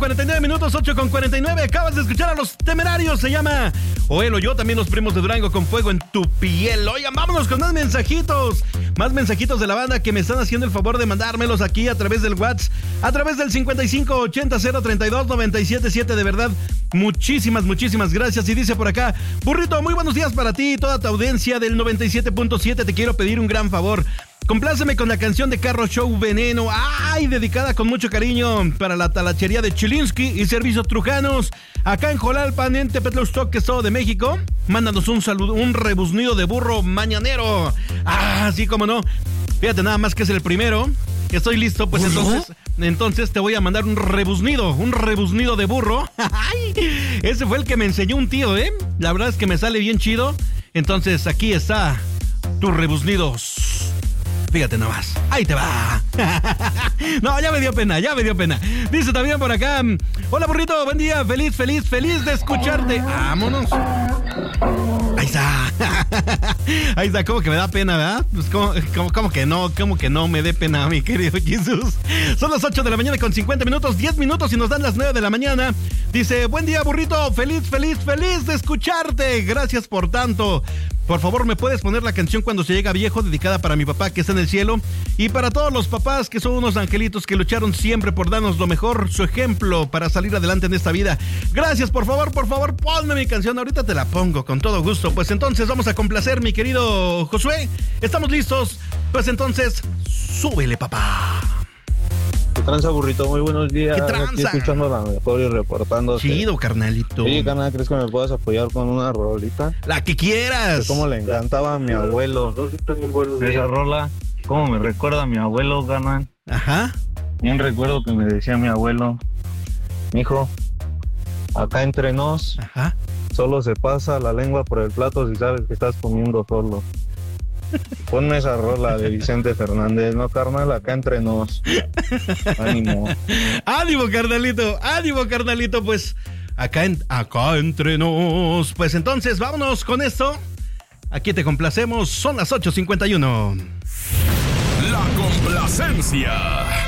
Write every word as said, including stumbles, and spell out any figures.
cuarenta y nueve minutos, ocho con cuarenta y nueve. Acabas de escuchar a Los Temerarios. Se llama O él o yo, también Los Primos de Durango con Fuego en tu piel. Oigan, vámonos con más mensajitos. Más mensajitos de la banda que me están haciendo el favor de mandármelos aquí a través del WhatsApp, a través del cincuenta y cinco ochenta cero treinta y dos noventa y siete siete. De verdad, muchísimas, muchísimas gracias. Y dice por acá, Burrito, muy buenos días para ti y toda tu audiencia del noventa y siete punto siete. Te quiero pedir un gran favor. Compláceme con la canción de Carro Show Veneno. ¡Ay! Dedicada con mucho cariño para la talachería de Chilinsky y Servicios Trujanos. Acá en Jolalpan, en Tepetlaustok, Estado de México. Mándanos un saludo, un rebuznido de burro mañanero. ¡Ah! Sí, cómo no. Fíjate nada más que es el primero. Estoy listo, pues entonces, entonces te voy a mandar un rebuznido, un rebuznido de burro. ¡Ay! Ese fue el que me enseñó un tío, ¿eh? La verdad es que me sale bien chido. Entonces aquí está tu rebuznido. Fíjate nomás, ahí te va. No, ya me dio pena, ya me dio pena. Dice también por acá, hola burrito, buen día, feliz, feliz, feliz de escucharte. Vámonos. Ahí está. Ahí está, como que me da pena, ¿verdad? Pues como, como, como que no, como que no me dé pena, mi querido Jesús. Son las ocho de la mañana con cincuenta minutos, diez minutos y nos dan las nueve de la mañana. Dice, buen día burrito, feliz, feliz, feliz de escucharte. Gracias por tanto. Por favor, ¿me puedes poner la canción Cuando se llega viejo, dedicada para mi papá que está en el cielo? Y para todos los papás que son unos angelitos que lucharon siempre por darnos lo mejor, su ejemplo para salir adelante en esta vida. Gracias, por favor, por favor, ponme mi canción. Ahorita te la pongo con todo gusto. Pues entonces vamos a complacer, mi querido Josué. ¿Estamos listos? Pues entonces, súbele, papá. ¿Qué tranza, burrito? Muy buenos días. ¿Qué tranza? Aquí escuchando la mejor y reportando. Chido, carnalito. Oye, carnal, ¿crees que me puedas apoyar con una rolita? La que quieras. Cómo le encantaba a mi abuelo esa rola. Cómo me recuerda a mi abuelo, carnal. Ajá. Un recuerdo que me decía mi abuelo. Mijo, acá entre nos, Ajá. solo se pasa la lengua por el plato si sabes que estás comiendo solo. Ponme esa rola de Vicente Fernández, ¿no, carnal? Acá entre nos. Ánimo. Ánimo, carnalito. Ánimo, carnalito. Pues acá, en, acá entre nos. Pues entonces, vámonos con esto. Aquí te complacemos. Son las ocho cincuenta y uno. La complacencia.